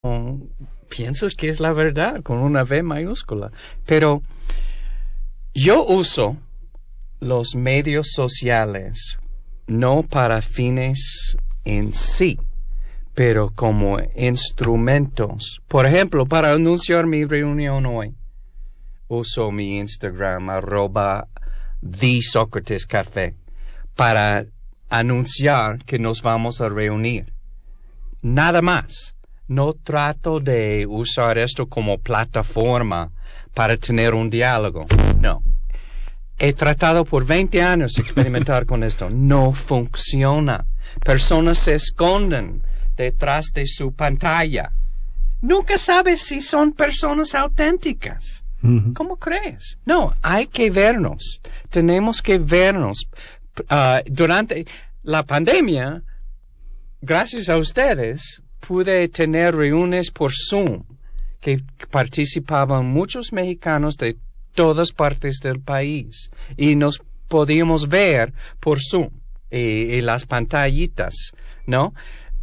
piensas que es la verdad con una V mayúscula. Pero yo uso los medios sociales no para fines en sí, pero como instrumentos. Por ejemplo, para anunciar mi reunión hoy, uso mi Instagram, @TheSocratesCafé, para anunciar que nos vamos a reunir. Nada más. No trato de usar esto como plataforma para tener un diálogo. No. He tratado por 20 años de experimentar con esto. No funciona. Personas se esconden detrás de su pantalla. Nunca sabes si son personas auténticas. Uh-huh. ¿Cómo crees? No, hay que vernos. Tenemos que vernos. Durante la pandemia, gracias a ustedes, pude tener reuniones por Zoom que participaban muchos mexicanos de todas partes del país y nos podíamos ver por Zoom y las pantallitas, ¿no?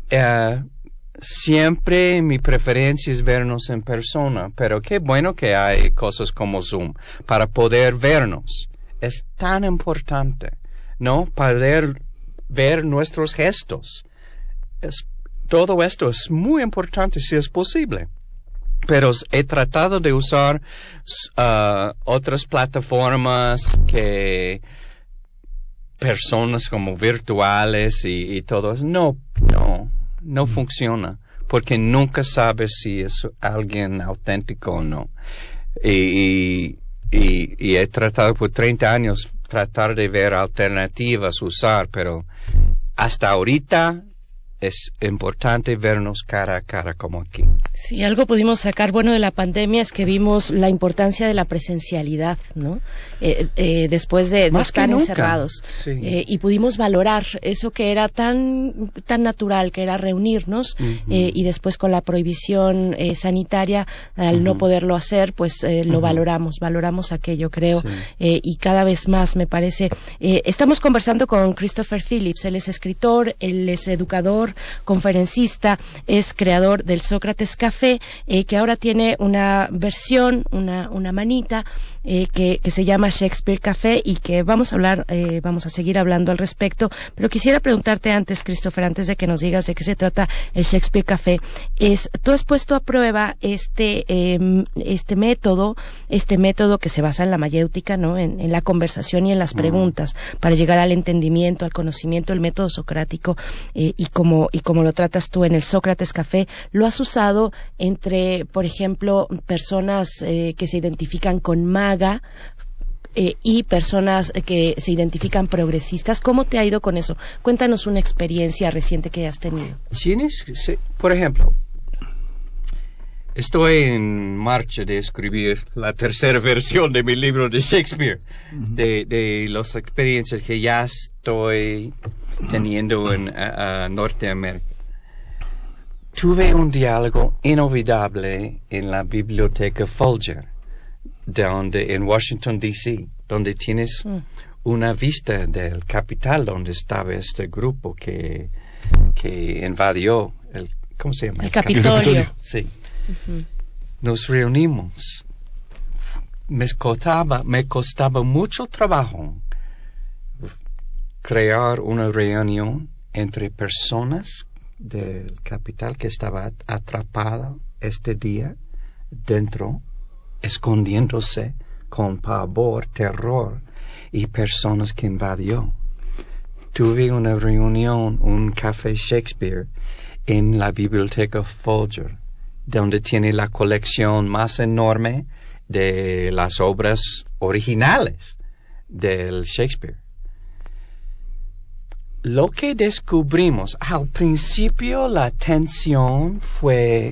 Siempre mi preferencia es vernos en persona, pero qué bueno que hay cosas como Zoom para poder vernos. Es tan importante, ¿no? Poder ver nuestros gestos. Todo esto es muy importante si es posible. Pero he tratado de usar otras plataformas que personas como virtuales y todo eso. No funciona. Porque nunca sabes si es alguien auténtico o no. Y he tratado por 30 años tratar de ver alternativas, usar, pero hasta ahorita es importante vernos cara a cara como aquí. Sí, algo pudimos sacar bueno de la pandemia es que vimos la importancia de la presencialidad, ¿no? Después de estar encerrados. Sí. Y pudimos valorar eso que era tan natural, que era reunirnos, uh-huh. Y después con la prohibición sanitaria, al uh-huh. no poderlo hacer, pues lo uh-huh. valoramos aquello, creo, sí. Y cada vez más me parece. Estamos conversando con Christopher Phillips, él es escritor, él es educador, conferencista, es creador del Sócrates Café, que ahora tiene una versión, una manita, que se llama Shakespeare Café y que vamos a seguir hablando al respecto, pero quisiera preguntarte antes, Christopher, antes de que nos digas de qué se trata el Shakespeare Café, tú has puesto a prueba este método que se basa en la mayéutica, ¿no? En la conversación y en las preguntas, para llegar al entendimiento, al conocimiento, el método socrático, y como lo tratas tú en el Sócrates Café, lo has usado entre, por ejemplo, personas que se identifican con maga y personas que se identifican progresistas. ¿Cómo te ha ido con eso? Cuéntanos una experiencia reciente que hayas tenido. Por ejemplo, estoy en marcha de escribir la tercera versión de mi libro de Shakespeare, uh-huh. de las experiencias que ya estoy teniendo en Norteamérica. Tuve un diálogo inolvidable en la biblioteca Folger, en Washington, D.C., donde tienes una vista del capital donde estaba este grupo que invadió ¿cómo se llama? El Capitolio. Sí. Uh-huh. Nos reunimos. Me costaba mucho trabajo crear una reunión entre personas del capital que estaba atrapada este día dentro, escondiéndose con pavor, terror, y personas que invadió. Tuve una reunión, un café Shakespeare en la biblioteca Folger, donde tiene la colección más enorme de las obras originales del Shakespeare. Lo que descubrimos, al principio la tensión fue